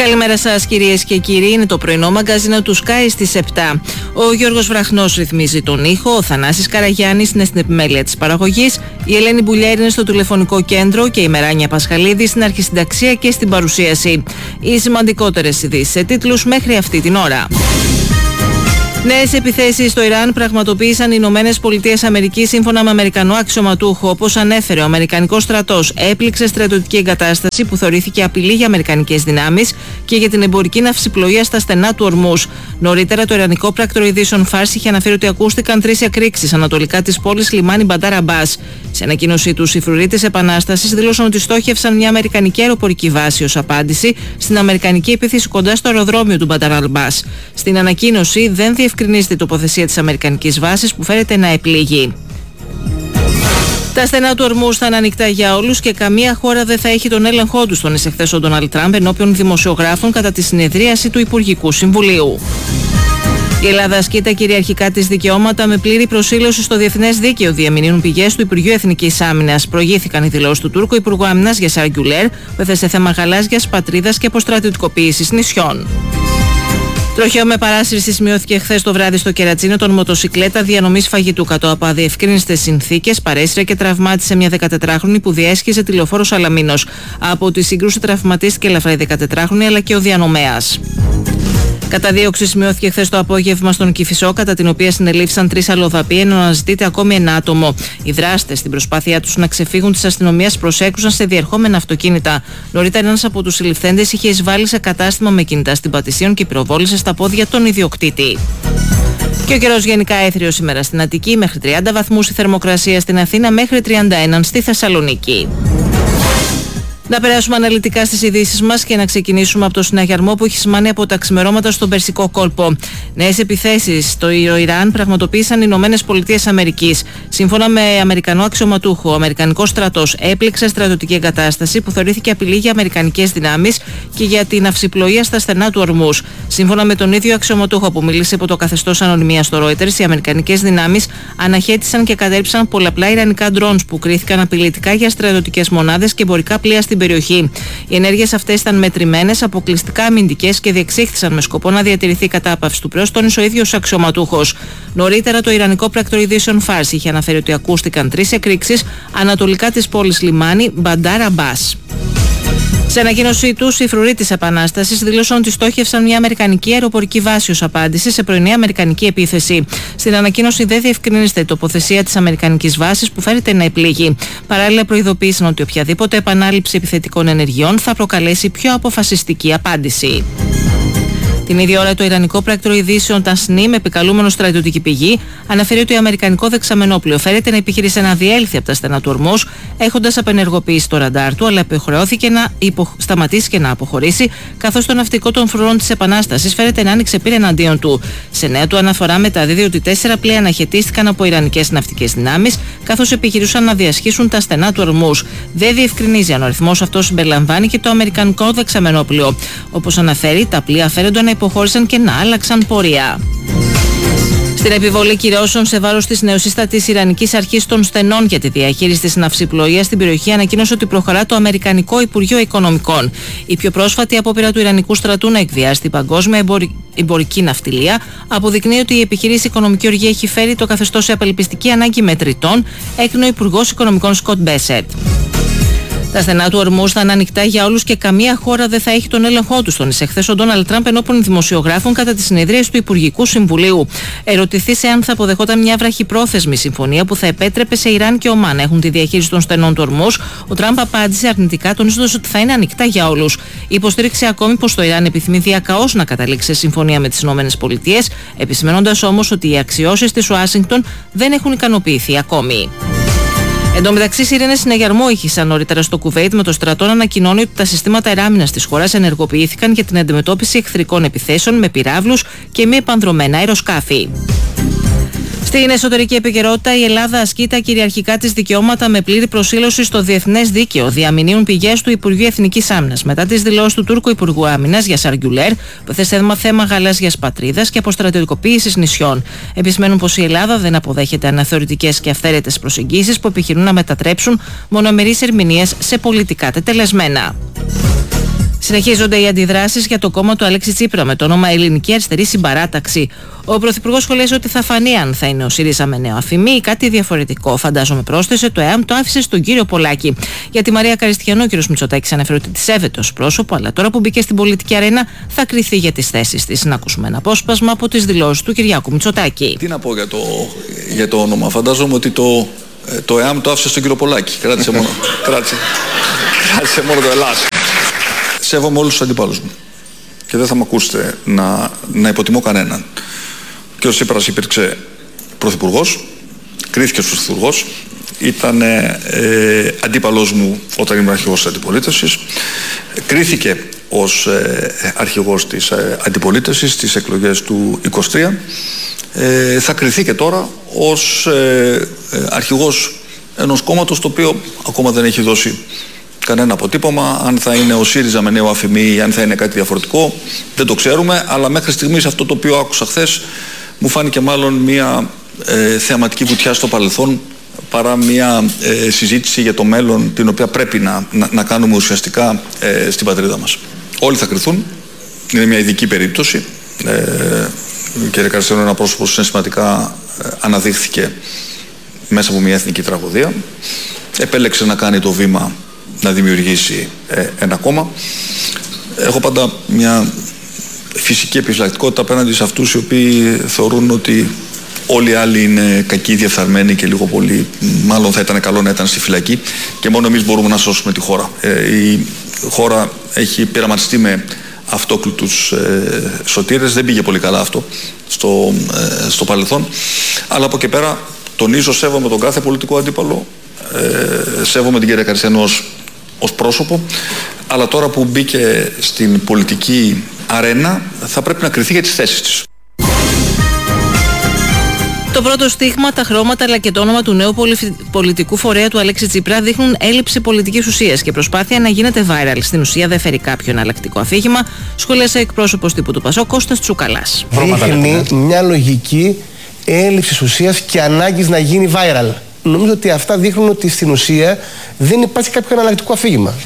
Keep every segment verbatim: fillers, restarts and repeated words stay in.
Καλημέρα σας κυρίες και κύριοι, είναι το πρωινό μαγκαζίνο του Sky στις επτά. Ο Γιώργος Βραχνός ρυθμίζει τον ήχο, ο Θανάσης Καραγιάννης είναι στην επιμέλεια της παραγωγής, η Ελένη Μπουλιέρη είναι στο τηλεφωνικό κέντρο και η Μεράνια Πασχαλίδη στην αρχισυνταξία και στην παρουσίαση. Οι σημαντικότερες ειδήσεις σε τίτλους μέχρι αυτή την ώρα. Νέες επιθέσεις στο Ιράν πραγματοποίησαν οι Ηνωμένες Πολιτείες Αμερικής σύμφωνα με Αμερικανό αξιωματούχο. Όπως ανέφερε, ο Αμερικανικός στρατός έπληξε στρατιωτική εγκατάσταση που θεωρήθηκε απειλή για αμερικανικές δυνάμεις και για την εμπορική ναυσιπλοεία στα στενά του Ορμούς. Νωρίτερα, το Ιρανικό πράκτορο ειδήσεων Φάρς είχε αναφέρει ότι ακούστηκαν τρεις εκρήξεις ανατολικά της πόλης λιμάνι Μπαντάρ Αμπάς. Σε ανακοίνωσή τους, οι φρουροί της Επανάστασης δήλωσαν ότι στόχευσαν μια αμερικανική αεροπορική βάση ως απάντηση στην αμερικανική επίθεση κοντά στο αεροδρόμιο του Μπαντάρ Αμπάς. Στην ανακοίνωση δεν διευκρινίζεται η τοποθεσία της αμερικανικής βάσης που φέρεται να επλήγει. Τα στενά του Ορμούς θα είναι ανοιχτά για όλους και καμία χώρα δεν θα έχει τον έλεγχό του, τόνισε χθες ο Ντόναλντ Τραμπ ενώπιον δημοσιογράφων κατά τη συνεδρίαση του Υπουργικού Συμβουλίου. Η Ελλάδα ασκεί τα κυριαρχικά της δικαιώματα με πλήρη προσήλωση στο διεθνές δίκαιο, διαμηνύουν πηγές του Υπουργείου Εθνικής Άμυνας. Προηγήθηκαν οι δηλώσεις του Τούρκου Υπουργού Άμυνας Γιασάρ Γκουλέρ, που έθεσε θέμα γαλάζιας πατρίδας και αποστρατιωτικοποίησης νησιών. Τροχαίο με παράσυρση σημειώθηκε χθες το βράδυ στο Κερατσίνο των μοτοσικλέτα διανομής φαγητού. Κατ' από αδιευκρίνιστες συνθήκες παρέσυρε και τραυμάτισε μια δεκατετράχρονη που διέσχιζε τη λεωφόρο Σαλαμίνος. Από τη σύγκρουση τραυματίστηκε ελαφρά η δεκατετράχρονη αλλά και ο διανομέας. Καταδίωξη σημειώθηκε χθες το απόγευμα στον Κηφισό, κατά την οποία συνελήφθησαν τρεις αλλοδαποί, ενώ αναζητείται ακόμη ένα άτομο. Οι δράστες, στην προσπάθειά τους να ξεφύγουν της αστυνομίας, προσέκρουσαν σε διερχόμενα αυτοκίνητα. Νωρίτερα, ένας από τους συλληφθέντες είχε εισβάλει σε κατάστημα με κινητά στην Πατησίων και πυροβόλησε στα πόδια τον ιδιοκτήτη. Και ο καιρός γενικά έθριος σήμερα στην Αττική, μέχρι τριάντα βαθμούς η θερμοκρασία στην Αθήνα, μέχρι τριάντα ένα στη Θεσσαλονίκη. Να περάσουμε αναλυτικά στις ειδήσεις μας και να ξεκινήσουμε από το συναγερμό που έχει σημάνει από τα ξημερώματα στον Περσικό κόλπο. Νέες επιθέσεις στο Ιράν πραγματοποίησαν οι Ηνωμένες Πολιτείες Αμερικής. Σύμφωνα με Αμερικανό αξιωματούχο, ο Αμερικανικός στρατός έπληξε στρατιωτική εγκατάσταση που θεωρήθηκε απειλή για αμερικανικές δυνάμεις και για την ναυσιπλοεία στα στενά του Ορμούς. Σύμφωνα με τον ίδιο αξιωματούχο που μίλησε υπό το καθεστώς ανωνυμίας στο Reuters, οι αμερικανικές δυνάμεις αναχέτησαν και κατέρριψαν πολλαπλά ιρανικά drones που κρίθηκαν απειλητικά για στρατιωτικές μονάδες και εμπορικά πλοία στην περιοχή. Οι ενέργειες αυτές ήταν μετρημένες, αποκλειστικά αμυντικές και διεξήχθησαν με σκοπό να διατηρηθεί η κατάπαυση του πυρός, τόνισε ο ίδιος ο αξιωματούχος. Νωρίτερα, το Ιρανικό πράκτορο ειδήσεων Φάρς είχε αναφέρει ότι ακούστηκαν τρεις εκρήξεις ανατολικά της πόλης λιμάνι Μπαντάρ Αμπάς. Σε ανακοίνωσή τους, οι φρουροί της Επανάστασης δήλωσαν ότι στόχευσαν μια αμερικανική αεροπορική βάση ως απάντηση σε πρωινή αμερικανική επίθεση. Στην ανακοίνωση δεν διευκρινίζεται η τοποθεσία της αμερικανικής βάσης που φέρεται να επλήγει. Παράλληλα, προειδοποίησαν ότι οποιαδήποτε επανάληψη επιθετικών ενεργειών θα προκαλέσει πιο αποφασιστική απάντηση. Την ίδια ώρα, το Ιρανικό πράκτορο ειδήσεων Τασνίμ, επικαλούμενο στρατιωτική πηγή, αναφέρει ότι το αμερικανικό δεξαμενόπλοιο φέρεται να επιχείρησε να διέλθει από τα στενά του Ορμούς, έχοντας απενεργοποιήσει το ραντάρ του, αλλά υποχρεώθηκε να υπο... σταματήσει και να αποχωρήσει, καθώς το ναυτικό των φρουρών της Επανάστασης φέρεται να άνοιξε πύρα εναντίον του. Σε νέα του αναφορά μεταδίδει ότι τέσσερα πλοία αναχαιτίστηκαν από ιρανικές ναυτικές δυνάμεις, καθώς επιχειρούσαν να διασχίσουν τα στενά του Ορμούς. Δεν διευκρινίζει αν ο αριθμός αυτός συμπεριλαμβάνει και το αμερικανικό δεξαμενόπλοιο. Όπως αναφέρει, τα πλοία φέρονται να υποχώρησαν και να άλλαξαν πορεία. Στην επιβολή κυρώσεων σε βάρος της νεοσύστατης Ιρανικής Αρχής των Στενών για τη διαχείριση της ναυσιπλοείας στην περιοχή ανακοίνωσε ότι προχωρά το Αμερικανικό Υπουργείο Οικονομικών. Η πιο πρόσφατη απόπειρα του Ιρανικού στρατού να εκβιάσει την παγκόσμια εμπορική, εμπορική ναυτιλία αποδεικνύει ότι η επιχειρήση οικονομική οργή έχει φέρει το καθεστώς σε απελπιστική ανάγκη μετρητών, έκρινε ο Υπουργός Οικονομικών Σκοτ Μπέσετ. Τα στενά του Ορμούς θα είναι ανοιχτά για όλους και καμία χώρα δεν θα έχει τον έλεγχό του, τόνισε χθες ο Ντόναλντ Τραμπ ενώπιον δημοσιογράφων κατά τη συνεδρίαση του Υπουργικού Συμβουλίου. Ερωτηθεί εάν θα αποδεχόταν μια βραχυπρόθεσμη συμφωνία που θα επέτρεπε σε Ιράν και Ομάν να έχουν τη διαχείριση των στενών του Ορμούς, ο Τραμπ απάντησε αρνητικά, τονίζοντας ότι θα είναι ανοιχτά για όλους. Υποστήριξε ακόμη πως το Ιράν επιθυμεί διακαώς να καταλήξει σε συμφωνία με τις ΗΠΑ, επισημαίνοντας όμως ότι οι αξιώσεις της Ουάσιγκτον δεν έχουν ικανοποιηθεί ακόμη. Εν τω μεταξύ, σιρήνες συναγερμού ήχησαν νωρίτερα στο Κουβέιτ, με το στρατό να ανακοινώνει ότι τα συστήματα αεράμινας της χώρας ενεργοποιήθηκαν για την αντιμετώπιση εχθρικών επιθέσεων με πυράβλους και μη επανδρωμένα αεροσκάφη. Στην εσωτερική επικαιρότητα, η Ελλάδα ασκεί τα κυριαρχικά της δικαιώματα με πλήρη προσήλωση στο διεθνές δίκαιο, διαμηνύουν πηγές του Υπουργείου Εθνικής Άμυνας μετά τις δηλώσεις του Τούρκου Υπουργού Άμυνας Γιασάρ Γκουλέρ, που έθεσε θέμα γαλάζιας πατρίδας και αποστρατιωτικοποίησης νησιών. Επισημαίνουν πως η Ελλάδα δεν αποδέχεται αναθεωρητικές και αυθαίρετες προσεγγίσεις που επιχειρούν να μετατρέψουν μονομερείς ερμηνείες σε πολιτικά τετελεσμένα. Συνεχίζονται οι αντιδράσεις για το κόμμα του Αλέξη Τσίπρα με το όνομα Ελληνική Αριστερή Συμπαράταξη. Ο Πρωθυπουργός σχολίασε ότι θα φανεί αν θα είναι ο ΣΥΡΙΖΑ με νέο αφημί ή κάτι διαφορετικό. Φαντάζομαι, πρόσθεσε, το ΕΑΜ το άφησε στον κύριο Πολάκη. Για τη Μαρία Καριστιανού, ο κ. Μητσοτάκης ανέφερε ότι τη σέβεται ως πρόσωπο, αλλά τώρα που μπήκε στην πολιτική αρένα θα κριθεί για τις θέσεις της. Να ακούσουμε ένα απόσπασμα από τις δηλώσεις του Κυριάκου Μητσοτάκη. Τι να πω για το, για το όνομα. Φαντάζομαι ότι το, το ΕΑΜ το άφησε στον κύριο Πολάκη. Κράτησε μόνο, κράτησε, κράτησε μόνο το Ελλάς. Σέβομαι όλους τους αντιπάλους μου και δεν θα με ακούσετε να, να υποτιμώ κανέναν. Και ο Τσίπρας υπήρξε πρωθυπουργός, κρίθηκε ως πρωθυπουργός, ήταν ε, αντίπαλός μου όταν ήμουν αρχηγός της αντιπολίτευσης, κρίθηκε ως ε, αρχηγός της ε, αντιπολίτευσης στις εκλογές του είκοσι τρία, ε, θα κριθεί και τώρα ως ε, ε, αρχηγός ενός κόμματος το οποίο ακόμα δεν έχει δώσει κανένα αποτύπωμα. Αν θα είναι ο ΣΥΡΙΖΑ με νέο αφημί ή αν θα είναι κάτι διαφορετικό, δεν το ξέρουμε. Αλλά μέχρι στιγμής αυτό το οποίο άκουσα χθες μου φάνηκε μάλλον μια ε, θεαματική βουτιά στο παρελθόν παρά μια ε, συζήτηση για το μέλλον την οποία πρέπει να, να, να κάνουμε ουσιαστικά ε, στην πατρίδα μας. Όλοι θα κριθούν. Είναι μια ειδική περίπτωση. Ε, ο κ. Καριστιανού είναι ένα πρόσωπο που συναισθηματικά ε, αναδείχθηκε μέσα από μια εθνική τραγωδία. Επέλεξε να κάνει το βήμα να δημιουργήσει ε, ένα κόμμα. Έχω πάντα μια φυσική επιφυλακτικότητα απέναντι σε αυτούς οι οποίοι θεωρούν ότι όλοι οι άλλοι είναι κακοί, διεφθαρμένοι και λίγο πολύ μάλλον θα ήταν καλό να ήταν στη φυλακή και μόνο εμείς μπορούμε να σώσουμε τη χώρα. Ε, η χώρα έχει πειραματιστεί με αυτόκλητους ε, σωτήρες, δεν πήγε πολύ καλά αυτό στο, ε, στο παρελθόν, αλλά από εκεί πέρα τονίζω, σέβομαι τον κάθε πολιτικό αντίπαλο, ε, σέβομαι την κυρία Καριστιανού ως, ως πρόσωπο, αλλά τώρα που μπήκε στην πολιτική αρένα θα πρέπει να κριθεί για τις θέσεις της. Το πρώτο στίγμα, τα χρώματα αλλά και το όνομα του νέου πολιτικού φορέα του Αλέξη Τσίπρα δείχνουν έλλειψη πολιτικής ουσίας και προσπάθεια να γίνεται viral. Στην ουσία δεν φέρει κάποιο εναλλακτικό αφήγημα, σχολίασε εκπρόσωπος τύπου του ΠΑΣΟΚ Κώστας Τσουκαλάς. Δείχνει μια λογική έλλειψης ουσίας και ανάγκης να γίνει viral. Νομίζω ότι αυτά δείχνουν ότι στην ουσία δεν υπάρχει κάποιο εναλλακτικό αφήγημα.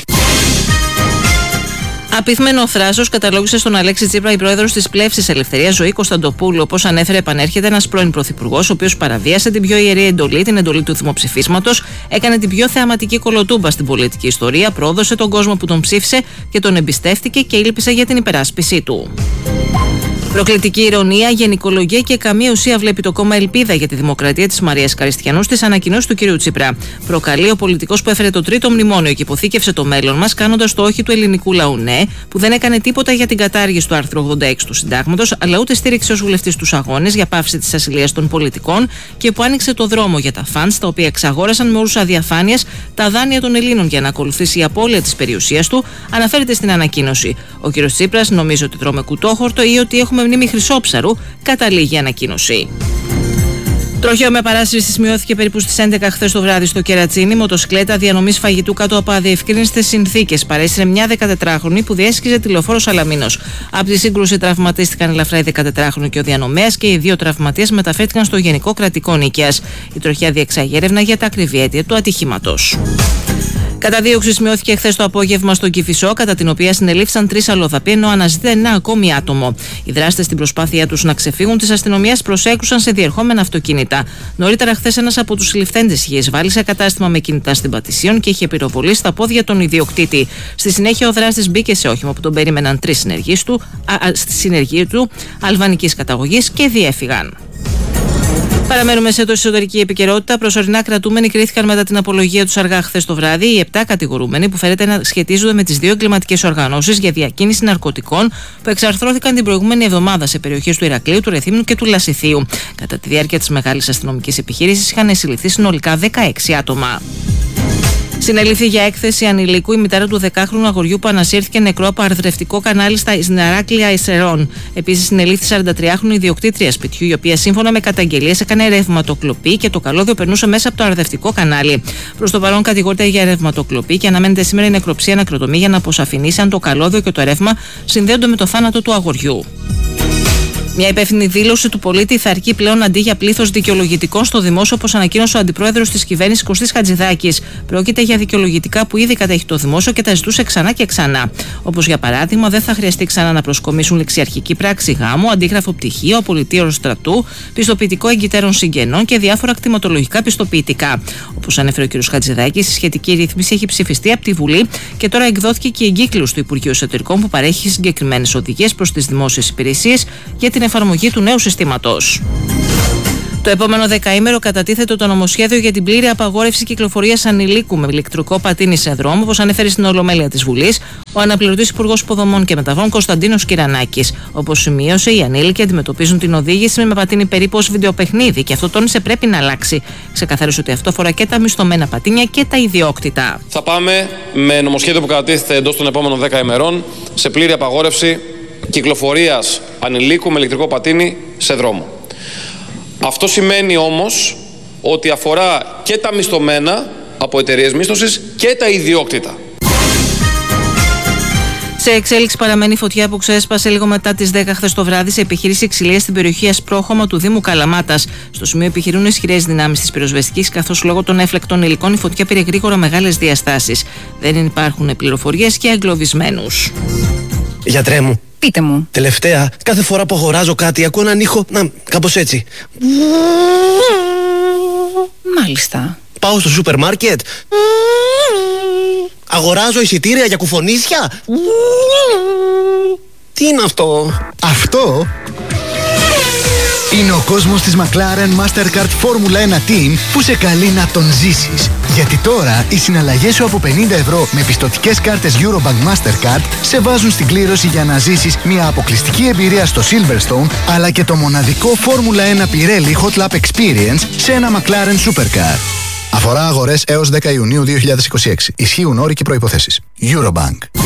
Απίθμενο θράσος καταλόγησε στον Αλέξη Τσίπρα η πρόεδρος της Πλεύσης Ελευθερίας, Ζωή Κωνσταντοπούλου. Όπως ανέφερε, επανέρχεται ένας πρώην πρωθυπουργός, ο οποίος παραβίασε την πιο ιερή εντολή, την εντολή του δημοψηφίσματος, έκανε την πιο θεαματική κολοτούμπα στην πολιτική ιστορία, πρόδωσε τον κόσμο που τον ψήφισε και τον εμπιστεύτηκε και ήλπισε για την υπεράσπιση του. Προκλητική ηρωνία, γενικολογία και καμία ουσία βλέπει το κόμμα Ελπίδα για τη Δημοκρατία της Μαρίας Καριστιανού στις ανακοινώσεις του κ. Τσίπρα. Προκαλεί ο πολιτικός που έφερε το τρίτο μνημόνιο και υποθήκευσε το μέλλον μας, κάνοντας το όχι του ελληνικού λαού, ναι, που δεν έκανε τίποτα για την κατάργηση του άρθρου ογδόντα έξι του Συντάγματος, αλλά ούτε στήριξε ως βουλευτής τους αγώνες για πάυση της ασυλίας των πολιτικών και που άνοιξε το δρόμο για τα φαντς, τα οποία εξαγόρασαν με όρους αδιαφάνειας τα δάνεια των Ελλήνων για να ακολουθήσει η απώλεια της περιουσίας του, αναφέρεται στην ανακοίνωση. Ο κ. Τσίπρας νομίζει ότι τρώμε κουτόχορτο ή ότι έχουμε μνήμη χρυσόψαρου, καταλήγει η ανακοίνωση. Τροχαίο με παράσυρση σημειώθηκε περίπου στις έντεκα χθες το βράδυ στο Κερατσίνι. Μοτοσυκλέτα διανομής φαγητού κάτω από αδιευκρίνιστες συνθήκες παρέσυρε μια δεκατετράχρονη που διέσχιζε τη λεωφόρο Σαλαμίνος. Από τη σύγκρουση τραυματίστηκαν ελαφρά η δεκατετράχρονη και ο διανομέας και οι δύο τραυματίες μεταφέρθηκαν στο Γενικό Κρατικό Νίκαιας. Η τροχιά διεξάγει έρευνα για τα ακριβή αίτια του ατυχήματος. Καταδίωξη σημειώθηκε χθες το απόγευμα στον Κηφισό, κατά την οποία συνελήφθησαν τρεις αλλοδαποί, ενώ αναζητείται ένα ακόμη άτομο. Οι δράστες στην προσπάθειά τους να ξεφύγουν της αστυνομίας προσέκρουσαν σε διερχόμενα αυτοκίνητα. Νωρίτερα χθες ένας από τους συλληφθέντες είχε εισβάλει σε κατάστημα με κινητά στην Πατησίων και είχε πυροβολήσει στα πόδια τον ιδιοκτήτη. Στη συνέχεια ο δράστης μπήκε σε όχημα που τον περίμεναν τρεις συνεργοί του, συνεργοί του αλβανικής καταγωγής και διέφυγαν. Παραμένουμε σε το εσωτερική επικαιρότητα. Προσωρινά κρατούμενοι κρίθηκαν μετά την απολογία τους αργά χθες το βράδυ. Οι επτά κατηγορούμενοι που φαίνεται να σχετίζονται με τις δύο εγκληματικές οργανώσεις για διακίνηση ναρκωτικών που εξαρθρώθηκαν την προηγούμενη εβδομάδα σε περιοχές του Ηρακλείου, του Ρεθύμνου και του Λασιθίου. Κατά τη διάρκεια της μεγάλης αστυνομικής επιχείρησης είχαν συλληφθεί συνολικά δεκαέξι άτομα. Συνελήφθη για έκθεση ανηλίκου η μητέρα του δεκάχρονου αγοριού που ανασύρθηκε νεκρό από αρδρευτικό κανάλι στα Ηράκλεια Ισερών. Επίσης, συνελήφθη σαραντατριάχρονη ιδιοκτήτρια σπιτιού, η οποία σύμφωνα με καταγγελίες έκανε ρευματοκλοπή και το καλώδιο περνούσε μέσα από το αρδευτικό κανάλι. Προς το παρόν κατηγορείται για ρευματοκλοπή και αναμένεται σήμερα η νεκροψία ανακροτομή για να αποσαφηνίσει αν το καλώδιο και το ρεύμα συνδέονται με το θάνατο του αγοριού. Μια υπεύθυνη δήλωση του πολίτη θα αρκεί πλέον αντί για πλήθος δικαιολογητικών στο δημόσιο, όπως ανακοίνωσε ο αντιπρόεδρος της κυβέρνησης Κωστής Χατζηδάκης. Πρόκειται για δικαιολογητικά που ήδη κατέχει το δημόσιο και τα ζητούσε ξανά και ξανά. Όπως για παράδειγμα, δεν θα χρειαστεί ξανά να προσκομίσουν ληξιαρχική πράξη γάμου, αντίγραφο πτυχίο, απολυτήριο στρατού, πιστοποιητικό εγκυτέρων συγγενών και διάφορα κτηματολογικά πιστοποιητικά. Όπως ανέφερε ο κ. Χατζηδάκης, η σχετική ρύθμιση έχει ψηφιστεί από τη Βουλή και τώρα εκδόθηκε και η εγκύκλωση του Υπουργείου Εσωτερικών που παρέχει συγκεκριμένες οδηγίες προς τις δημόσιες υπηρεσίες για την εφαρμογή του νέου συστήματος. Το επόμενο δεκαήμερο κατατίθεται το νομοσχέδιο για την πλήρη απαγόρευση κυκλοφορίας ανηλίκου με ηλεκτρικό πατίνι σε δρόμο, όπως ανέφερε στην Ολομέλεια της Βουλής ο αναπληρωτής Υπουργός Υποδομών και Μεταφορών Κωνσταντίνος Κυρανάκης. Όπως σημείωσε, οι ανήλικοι αντιμετωπίζουν την οδήγηση με πατίνι περίπου ως βιντεοπαιχνίδι και αυτό τόνισε πρέπει να αλλάξει. Ξεκαθάρισε ότι αυτό αφορά και τα μισθωμένα πατίνια και τα ιδιόκτητα. Θα πάμε με νομοσχέδιο που κατατίθεται εντός των επόμενων δέκα ημερών σε πλήρη απαγόρευση κυκλοφορίας ανηλίκου με ηλεκτρικό πατίνι σε δρόμο. Αυτό σημαίνει όμως ότι αφορά και τα μισθωμένα από εταιρείες μίσθωσης και τα ιδιόκτητα. Σε εξέλιξη παραμένει η φωτιά που ξέσπασε λίγο μετά τις δέκα χθες το βράδυ σε επιχείρηση ξυλίας στην περιοχή Ασπρόχωμα του Δήμου Καλαμάτας. Στο σημείο επιχειρούν ισχυρές δυνάμεις της πυροσβεστικής, καθώς λόγω των έφλεκτων υλικών η φωτιά πήρε γρήγορα μεγάλες διαστάσεις. Δεν υπάρχουν πληροφορίες για εγκλωβισμένους. Γιατρέ μου. Πείτε μου. Τελευταία, κάθε φορά που αγοράζω κάτι, ακούω έναν ήχο, να, κάπως έτσι. Μάλιστα. Πάω στο σούπερ μάρκετ. Αγοράζω εισιτήρια για κουφονίσια. Τι είναι αυτό? Αυτό είναι ο κόσμος της McLaren Mastercard Formula ένα Team που σε καλεί να τον ζήσεις. Γιατί τώρα οι συναλλαγές σου από πενήντα ευρώ με πιστωτικές κάρτες Eurobank Mastercard σε βάζουν στην κλήρωση για να ζήσεις μια αποκλειστική εμπειρία στο Silverstone, αλλά και το μοναδικό Formula ένα Pirelli Hot Lap Experience σε ένα McLaren Supercar. Αφορά αγορές έως δέκα Ιουνίου δύο χιλιάδες είκοσι έξι. Ισχύουν όροι και προϋποθέσεις. Eurobank.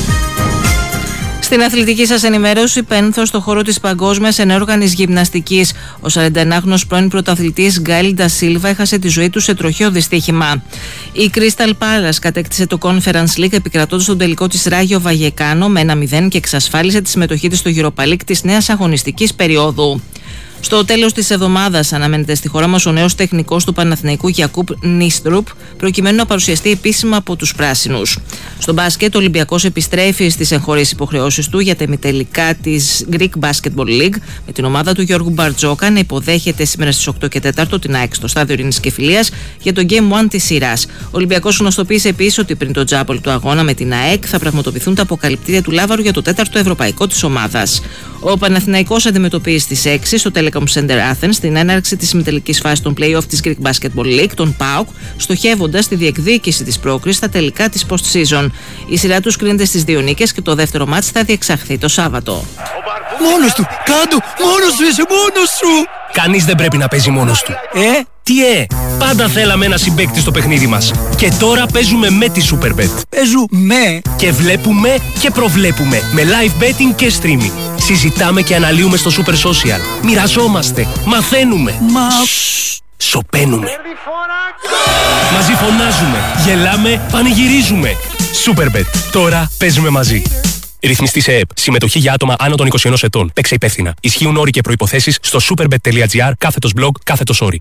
Στην αθλητική σας ενημέρωση, πένθος στο χώρο της παγκόσμιας ενέργανης γυμναστικής. Ο σαρανταενάχρονος πρώην πρωταθλητής Γκάιλ Ντα Σίλβα έχασε τη ζωή του σε τροχαίο δυστύχημα. Η Crystal Palace κατέκτησε το Conference League επικρατώντας τον τελικό της Ράγιο Βαγεκάνο με ένα μηδέν και εξασφάλισε τη συμμετοχή της στο Europa League της νέας αγωνιστικής περίοδου. Στο τέλος της εβδομάδας αναμένεται στη χώρα μας ο νέος τεχνικός του Παναθηναϊκού Γιακούπ Νίστρουπ, προκειμένου να παρουσιαστεί επίσημα από τους πράσινους. Στο μπάσκετ, ο Ολυμπιακός επιστρέφει στις εγχώριες υποχρεώσεις του για τα ημιτελικά της Greek Basketball League, με την ομάδα του Γιώργου Μπαρτζόκα να υποδέχεται σήμερα στις οκτώ και τέσσερα την ΑΕΚ στο στάδιο Ειρήνης και Φιλίας για το Game ένα της σειράς. Ο Ολυμπιακός γνωστοποίησε επίσης ότι πριν το τζάμπολ του αγώνα με την ΑΕΚ θα πραγματοποιηθούν τα αποκαλυπτήρια του Λάβαρου για το τέταρτο ευρωπαϊκό της ομάδας. Ο Παναθηναϊκός αντιμετωπίζει στις έξι στο Telecom Center Athens στην έναρξη της ημιτελικής φάσης των play-off της Greek Basketball League, τον ΠΑΟΚ, στοχεύοντας τη διεκδίκηση της πρόκρισης στα τελικά της post-season. Η σειρά τους κρίνεται στις δύο νίκες και το δεύτερο μάτς θα διεξαχθεί το Σάββατο. Μόνος του! Κάντο! Μόνος σου είσαι! Μόνος σου! Κανείς δεν πρέπει να παίζει μόνος του. Ε? Τι ε? Πάντα θέλαμε ένα συμπαίκτη στο παιχνίδι μας. Και τώρα παίζουμε με τη Superbet. Παίζουμε και βλέπουμε και προβλέπουμε με live betting και streaming. Συζητάμε και αναλύουμε στο Super Social. Μοιραζόμαστε, μαθαίνουμε. Μα... σοπαίνουμε. Μαζί φωνάζουμε, γελάμε, πανηγυρίζουμε. Superbet. Τώρα παίζουμε μαζί. Ρυθμιστή σε ΕΕΠ. Συμμετοχή για άτομα άνω των είκοσι ενός ετών. Παίξε υπεύθυνα. Ισχύουν όροι και προϋποθέσεις στο superbet.gr κάθετος blog κάθετος όροι.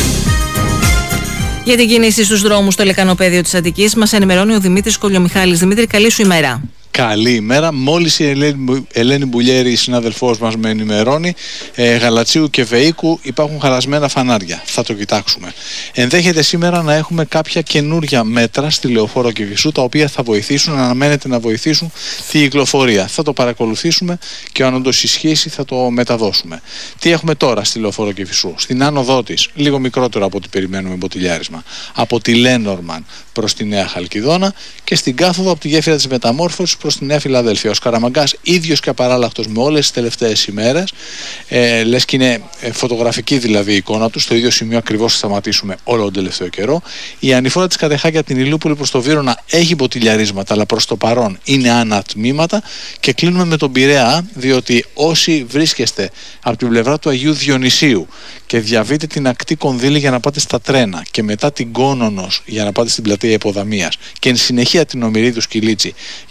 Για την κίνηση στους δρόμους στο λεκανοπέδιο της Αττικής μας ενημερώνει ο Δημήτρης Κολιομιχάλης. Δημήτρη, καλή σου ημέρα. Καλή ημέρα. Μόλις η Ελένη, Ελένη Μπουλιέρη, η συνάδελφός μας, με ενημερώνει, ε, Γαλατσίου και Βεΐκου υπάρχουν χαλασμένα φανάρια. Θα το κοιτάξουμε. Ενδέχεται σήμερα να έχουμε κάποια καινούρια μέτρα στη Λεωφόρο Κηφισού, τα οποία θα βοηθήσουν, αναμένεται να βοηθήσουν τη κυκλοφορία. Θα το παρακολουθήσουμε και αν όντως ισχύσει θα το μεταδώσουμε. Τι έχουμε τώρα στη Λεωφόρο Κηφισού? Στην άνοδό της, λίγο μικρότερο από ό,τι περιμένουμε μποτιλιάρισμα, από τη Λένορμαν προς τη Νέα Χαλκιδόνα και στην κάθοδο από τη γέφυρα της Μεταμόρφωσης προς τη Νέα Φιλαδέλφια. Ο Σκαραμαγκάς ίδιος και απαράλλαχτος με όλες τις τελευταίες ημέρες, ε, λες και είναι ε, φωτογραφική δηλαδή η εικόνα του, στο ίδιο σημείο ακριβώς θα σταματήσουμε όλο τον τελευταίο καιρό. Η ανηφόρα της Κατεχάκη από την Ηλιούπολη προς το Βύρωνα έχει μποτιλιαρίσματα, αλλά προς το παρόν είναι ανατμήματα, και κλείνουμε με τον Πειραιά, διότι όσοι βρίσκεστε από την πλευρά του Αγίου Διονυσίου και διαβείτε την ακτή Κονδύλη για να πάτε στα τρένα και μετά την Κόνονος για να πάτε στην πλατεία Υποδαμίας και εν συνεχεία την Ομηρίδου Σκυλίτσι για να φτάσετε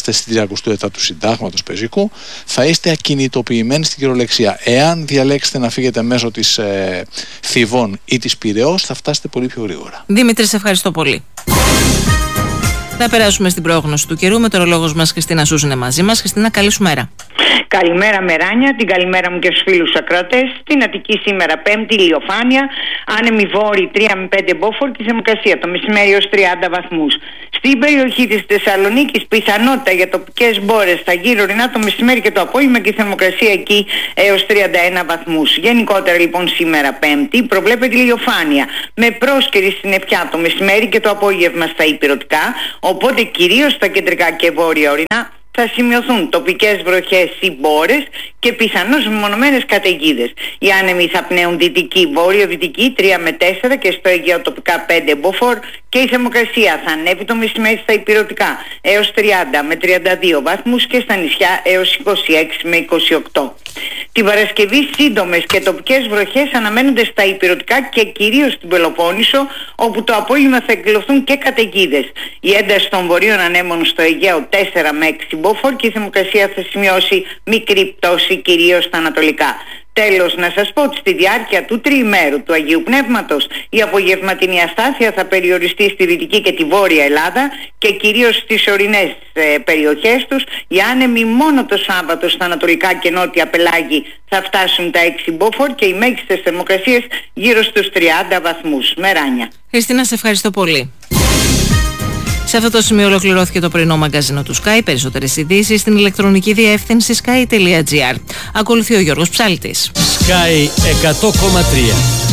είσαστε στην τριακοστή τέταρτη του συντάγματος πεζικού, θα είστε ακινητοποιημένοι στην κυριολεξία. Εάν διαλέξετε να φύγετε μέσω της ε, Θηβών ή της Πειραιώς, θα φτάσετε πολύ πιο γρήγορα. Δημήτρη, σε ευχαριστώ πολύ. Θα περάσουμε στην πρόγνωση του καιρού. Μετεωρολόγος μας Χριστίνα Σούζ είναι μαζί μας. Χριστίνα, καλή σου μέρα. Καλημέρα Μεράνια, την καλημέρα μου και στους φίλους ακροατές. Στην Αττική σήμερα Πέμπτη, ηλιοφάνεια, άνεμη βόρειοι τρία με πέντε μποφόρ και θερμοκρασία το μεσημέρι ως τριάντα βαθμούς. Στην περιοχή της Θεσσαλονίκης πιθανότητα για τοπικές μπόρες θα γύρω ορεινά το μεσημέρι και το απόγευμα και η θερμοκρασία εκεί έως τριάντα ένα βαθμούς. Γενικότερα λοιπόν σήμερα Πέμπτη προβλέπεται ηλιοφάνεια με πρόσκαιρη συννεφιά το μεσημέρι και το απόγευμα στα ηπειρωτικά, οπότε κυρίως στα κεντρικά και βόρεια ορεινά θα σημειωθούν τοπικές βροχές ή μπόρες και πιθανώς μεμονωμένες καταιγίδες. Οι άνεμοι θα πνέουν δυτική, βόρειο-δυτική τρία με τέσσερα και στο Αιγαίο τοπικά πέντε μποφόρ και η θερμοκρασία θα ανέβει το μεσημέρι στα ηπειρωτικά έως τριάντα με τριάντα δύο βαθμούς και στα νησιά έως είκοσι έξι με είκοσι οκτώ. Την Παρασκευή σύντομες και τοπικές βροχές αναμένονται στα ηπειρωτικά και κυρίως στην Πελοπόννησο, όπου το απόγευμα θα εκδηλωθούν και καταιγίδες. Η ένταση των βορείων ανέμων στο Αιγαίο τέσσερα με έξι μποφόρ και η θερμοκρασία θα σημειώσει μικρή πτώση κυρίως στα ανατολικά. Τέλος, να σας πω ότι στη διάρκεια του τριημέρου του Αγίου Πνεύματος η απογευματινή αστάθεια θα περιοριστεί στη Δυτική και τη Βόρεια Ελλάδα και κυρίως στις ορεινές ε, περιοχές τους. Οι άνεμοι μόνο το Σάββατο στα ανατολικά και νότια πελάγη θα φτάσουν τα έξι μποφόρ και οι μέγιστες θερμοκρασίες γύρω στους τριάντα βαθμούς. Μεράνια. Χριστίνα, σε ευχαριστώ πολύ. Σε αυτό το σημείο ολοκληρώθηκε το πρωινό μαγκαζίνο του Sky. Περισσότερες ειδήσεις στην ηλεκτρονική διεύθυνση sky τελεία gr. Ακολουθεί ο Γιώργος Ψάλτης. Sky εκατό κόμμα τρία.